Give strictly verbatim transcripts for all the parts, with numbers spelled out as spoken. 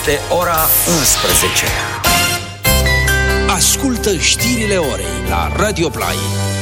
Este ora unsprezece. Ascultă știrile orei la Radio Play.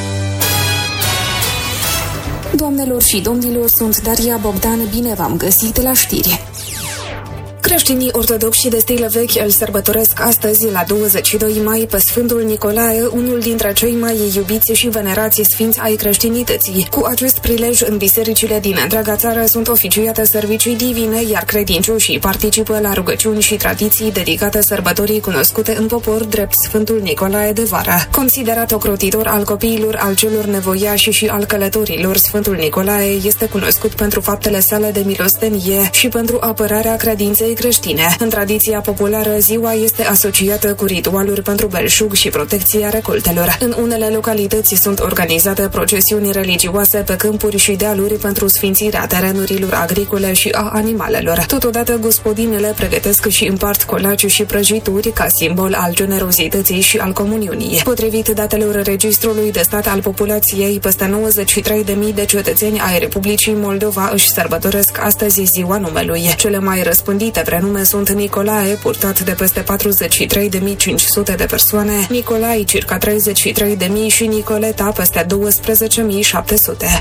Doamnelor și domnilor, sunt Daria Bogdan, bine v-am găsit la știri. Creștinii ortodoxi de stil vechi îl sărbătoresc astăzi, la douăzeci și doi mai, pe Sfântul Nicolae, unul dintre cei mai iubiți și venerați sfinți ai creștinității. Cu acest prilej, în bisericile din întreaga țară sunt oficiate servicii divine, iar credincioșii participă la rugăciuni și tradiții dedicate sărbătorii cunoscute în popor drept Sfântul Nicolae de Vară. Considerat ocrotitor al copiilor, al celor nevoiași și al călătorilor, Sfântul Nicolae este cunoscut pentru faptele sale de milostenie și pentru apărarea credinței creștine. În tradiția populară, ziua este asociată cu ritualuri pentru belșug și protecția recoltelor. În unele localități sunt organizate procesiuni religioase pe câmpuri și dealuri pentru sfințirea terenurilor agricole și a animalelor. Totodată, gospodinele pregătesc și împart colaci și prăjituri ca simbol al generozității și al comuniunii. Potrivit datelor Registrului de Stat al Populației, peste nouăzeci și trei de mii de cetățeni ai Republicii Moldova își sărbătoresc astăzi ziua numelui. Cele mai răspândite prenume sunt Nicolae, purtat de peste patruzeci și trei de mii cinci sute de persoane, Nicolai, circa treizeci și trei de mii și Nicoleta, peste douăsprezece mii șapte sute.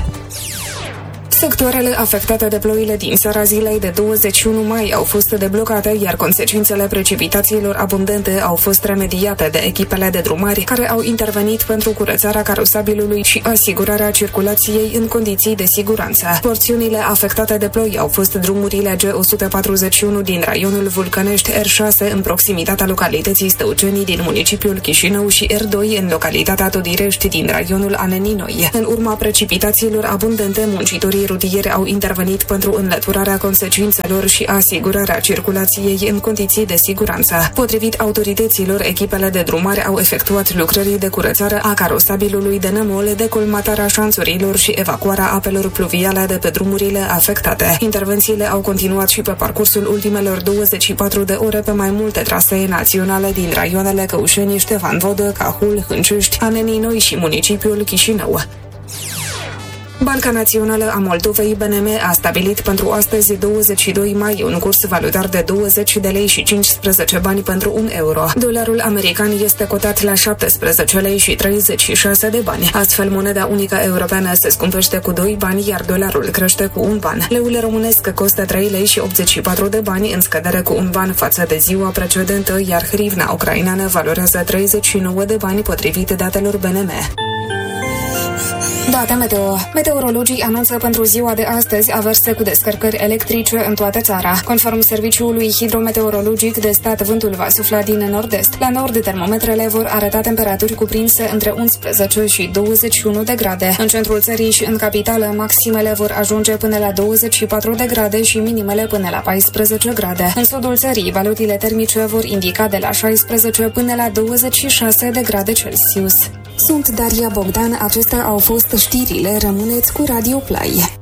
Sectoarele afectate de ploile din seara zilei de douăzeci și unu mai au fost deblocate, iar consecințele precipitațiilor abundente au fost remediate de echipele de drumari care au intervenit pentru curățarea carosabilului și asigurarea circulației în condiții de siguranță. Porțiunile afectate de ploi au fost drumurile G o sută patruzeci și unu din raionul Vulcănești, R șase în proximitatea localității Stăucenii din municipiul Chișinău și R doi în localitatea Todirești din raionul Anenii Noi. În urma precipitațiilor abundente, muncitorii rutiere au intervenit pentru înlăturarea consecințelor și asigurarea circulației în condiții de siguranță. Potrivit autorităților, echipele de drumare au efectuat lucrări de curățare a carosabilului de nămol, decolmatarea șanțurilor și evacuarea apelor pluviale de pe drumurile afectate. Intervențiile au continuat și pe parcursul ultimelor douăzeci și patru de ore pe mai multe trasee naționale din raioanele Căușeni, Ștefan Vodă, Cahul, Hâncești, Anenii Noi și municipiul Chișinău. Banca Națională a Moldovei, B N M, a stabilit pentru astăzi, douăzeci și doi mai, un curs valutar de douăzeci de lei și cincisprezece bani pentru un euro. Dolarul american este cotat la șaptesprezece lei și treizeci și șase de bani. Astfel, moneda unică europeană se scumpește cu doi bani, iar dolarul crește cu un ban. Leul românesc costă trei lei și optzeci și patru de bani, în scădere cu un ban față de ziua precedentă, iar hrivna ucraineană valorează treizeci și nouă de bani, potrivit datelor B N M. Date meteo. Meteorologii anunță pentru ziua de astăzi averse cu descărcări electrice în toată țara. Conform Serviciului Hidrometeorologic de Stat, vântul va sufla din nord-est. La nord, termometrele vor arăta temperaturi cuprinse între unsprezece și douăzeci și unu de grade. În centrul țării și în capitală, maximele vor ajunge până la douăzeci și patru de grade și minimele până la paisprezece grade. În sudul țării, valutile termice vor indica de la șaisprezece până la douăzeci și șase de grade Celsius. Sunt Daria Bogdan, acestea au fost știrile, rămâneți cu Radio Play.